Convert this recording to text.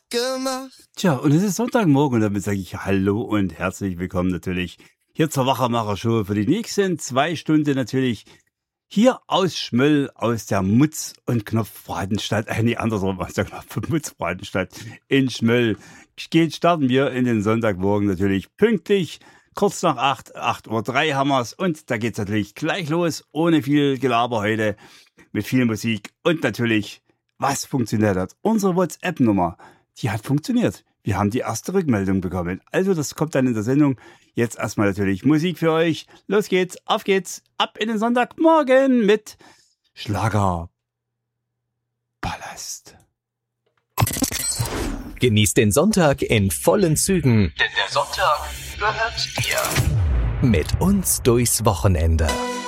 gemacht. Tja, und es ist Sonntagmorgen und damit sage ich Hallo und herzlich willkommen natürlich hier zur Wachermacher-Show für die nächsten 2 Stunden natürlich hier aus Schmöll, aus der Mutz- und Knopfbratenstadt, nee, andersrum, aus der Knopf- und Mutzbratenstadt in Schmöll. Starten wir in den Sonntagmorgen natürlich pünktlich, kurz nach 8:03 haben wir's und da geht's natürlich gleich los, ohne viel Gelaber heute, mit viel Musik und natürlich, was funktioniert hat? Unsere WhatsApp-Nummer, die hat funktioniert. Wir haben die erste Rückmeldung bekommen. Also das kommt dann in der Sendung. Jetzt erstmal natürlich Musik für euch. Los geht's, auf geht's, ab in den Sonntagmorgen mit Schlagerpalast. Genießt den Sonntag in vollen Zügen, denn der Sonntag gehört dir. Mit uns durchs Wochenende.